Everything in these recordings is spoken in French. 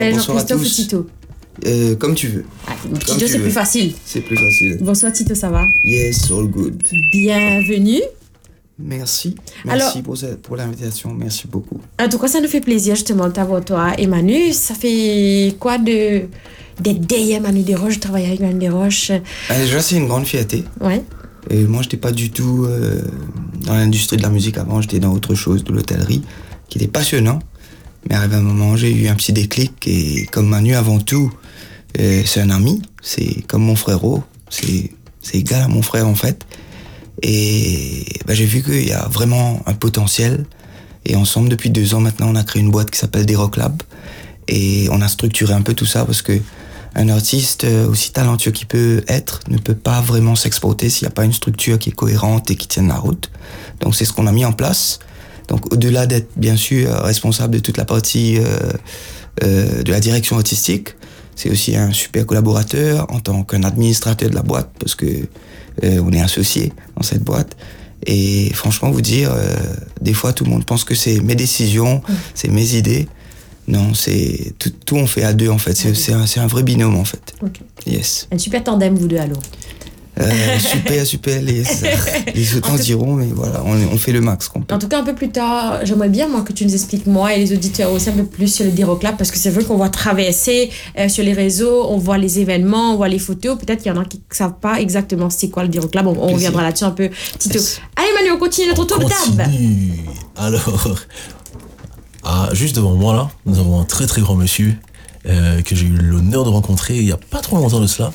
Bonsoir à Jean-Christophe tous. ou Tito? Comme tu veux. Tito, c'est plus facile. C'est plus facile. Bonsoir Tito, ça va? Yes, all good. Bienvenue. Merci. Alors- Pour l'invitation. Merci beaucoup. En tout cas, ça nous fait plaisir justement de t'avoir toi et Manu. Ça fait quoi d'être derrière Manu Desroches, de travailler avec Manu Desroches? Déjà, c'est une grande fierté. Ouais. Et moi, j'étais pas du tout dans l'industrie de la musique avant. J'étais dans autre chose, de l'hôtellerie, qui était passionnant. Mais arrivé un moment, j'ai eu un petit déclic. Et comme Manu, avant tout, c'est un ami. C'est comme mon frérot. C'est égal à mon frère, en fait. Et j'ai vu qu'il y a vraiment un potentiel. Et ensemble, depuis 2 ans maintenant, on a créé une boîte qui s'appelle Des-Rock Lab. Et on a structuré un peu tout ça parce que un artiste, aussi talentueux qu'il peut être, ne peut pas vraiment s'exporter s'il n'y a pas une structure qui est cohérente et qui tienne la route. Donc c'est ce qu'on a mis en place. Donc au-delà d'être bien sûr responsable de toute la partie de la direction artistique, c'est aussi un super collaborateur en tant qu'un administrateur de la boîte parce que on est associé dans cette boîte. Et franchement vous dire, des fois tout le monde pense que c'est mes décisions, c'est mes idées. Non, c'est tout on fait à deux en fait. C'est un vrai binôme en fait. Ok. Yes. Un super tandem, vous deux, alors. Super. Les autres en diront, mais voilà, on fait le max qu'on peut. En tout cas, un peu plus tard, j'aimerais bien moi que tu nous expliques, moi et les auditeurs aussi, un peu plus sur le Des-Rock Lab, parce que c'est vrai qu'on voit traverser sur les réseaux, on voit les événements, on voit les photos. Peut-être qu'il y en a qui ne savent pas exactement c'est quoi le Des-Rock Lab. On reviendra là-dessus un peu, Tito. Yes. Allez Manu, on continue notre tour de table. Alors, juste devant moi là, nous avons un très très grand monsieur que j'ai eu l'honneur de rencontrer il n'y a pas trop longtemps de cela.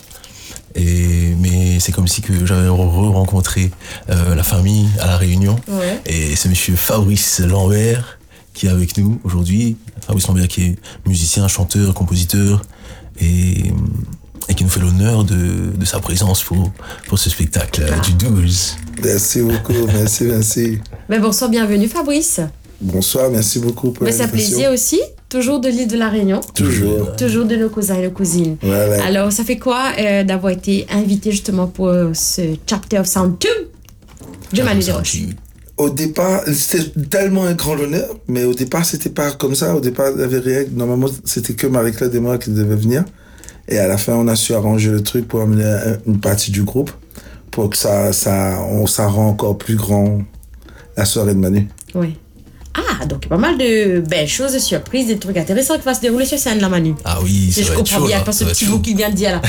Mais c'est comme si que j'avais re-rencontré la famille à La Réunion. Ouais. Et c'est monsieur Fabrice Lambert qui est avec nous aujourd'hui. Fabrice Lambert qui est musicien, chanteur, compositeur et qui nous fait l'honneur de sa présence pour ce spectacle du 12. Merci beaucoup, merci. Ben, bonsoir, bienvenue Fabrice. Bonsoir, merci beaucoup pour C'est un l'invitation. plaisir aussi, toujours de l'île de La Réunion. Toujours. Toujours de nos cousins et nos cousines. Voilà. Alors, ça fait quoi d'avoir été invité justement pour ce Chapter of Sound 2 de Manu Desroches? Au départ, c'était tellement un grand honneur, mais au départ, c'était pas comme ça. Au départ, il y avait rien. Normalement, c'était que Marie-Claude et moi qui devaient venir. Et à la fin, on a su arranger le truc pour amener une partie du groupe pour que ça rend encore plus grand la soirée de Manu. Oui. Ah, donc pas mal de belles choses, de surprises, des trucs intéressants qui vont se dérouler sur scène là, Manu. Ah oui, Si ça je va être comprends chaud, bien, là. pas ce Ça va petit être mot chaud. qu'il vient de dire là.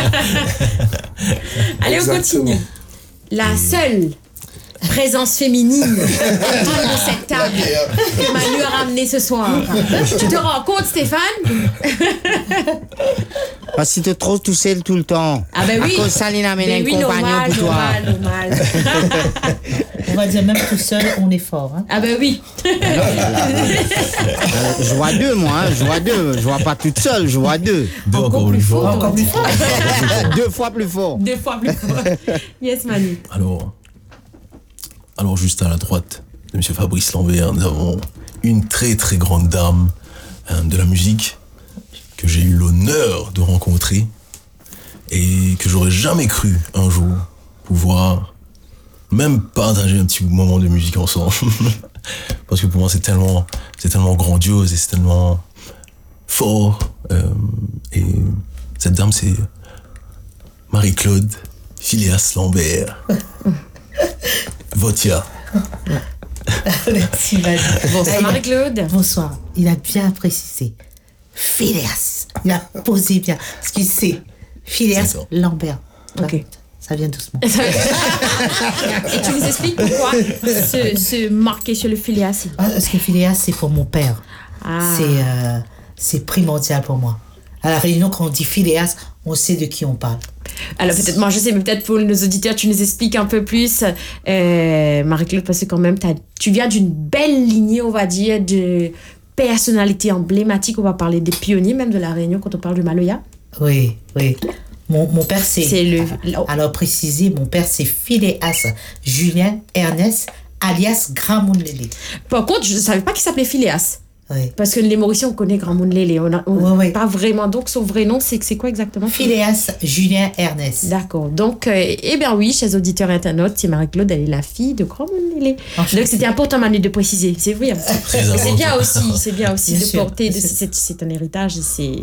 Allez, on Exactement. continue. La seule présence féminine autour de cette table que Manu a ramenée ce soir. Tu te rends compte, Stéphane? Parce que tu te trouves tout seul tout le temps. Ah ben oui. À cause ça, il amène Ben un oui, compagnon normal, pour toi. normal. On va dire même tout seul, on est fort. Hein. Ah ben oui. Je vois 2, moi. Je vois 2. Je vois pas toute seule, je vois 2. Deux encore plus fort. Encore plus fort. 2 fois plus fort. 2 fois plus fort. Yes, Manu. Alors juste à la droite de monsieur Fabrice Lambert, nous avons une très très grande dame de la musique que j'ai eu l'honneur de rencontrer et que j'aurais jamais cru un jour pouvoir même partager un petit moment de musique ensemble. Parce que pour moi c'est tellement grandiose et c'est tellement fort. Et cette dame c'est Marie-Claude Phileas Lambert. Votia. Merci, Manu. Bonsoir, Marie-Claude. Bonsoir. Il a bien précisé. Phileas. Il a posé bien. Parce qu'il sait. Phileas C'est ça. Lambert. Ok. Ça vient doucement. Et tu nous expliques pourquoi se marquer sur le Phileas? Parce que Phileas, c'est pour mon père. Ah. C'est primordial pour moi. À La Réunion, quand on dit Phileas, on sait de qui on parle. Alors peut-être, moi je sais, mais peut-être pour nos auditeurs, tu nous expliques un peu plus, Marie-Claude, parce que quand même, tu viens d'une belle lignée, on va dire, de personnalités emblématiques. On va parler des pionniers même de La Réunion quand on parle de Maloya. Oui. Mon père, c'est... Alors, préciser, mon père, c'est Phileas Julien Ernest, alias Grand Mounlele. Par contre, je ne savais pas qu'il s'appelait Phileas. Oui. Parce que les Mauriciens, on connaît Grand Monde Lélé. Ouais. Pas vraiment. Donc, son vrai nom, c'est quoi exactement? Phileas Julien Ernest. D'accord. Donc, eh bien oui, chers auditeurs et internautes, c'est Marie-Claude, elle est la fille de Grand Monde Lélé. Enchantée. Donc, c'était important, Manu, de préciser. C'est vrai. Très Mais c'est bien important. aussi Bien de sûr, porter. bien sûr. C'est un héritage et c'est